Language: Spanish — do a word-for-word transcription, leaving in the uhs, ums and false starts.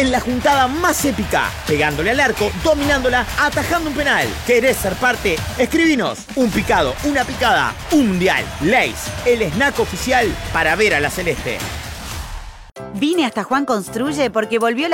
en la juntada más épica, pegándole al arco, dominándola, atajando un penal. ¿Querés ser parte? Escribinos. Un picado, una picada, un mundial. Lay's, el snack oficial para ver a la celeste. Vine hasta Juan Construye porque volvió la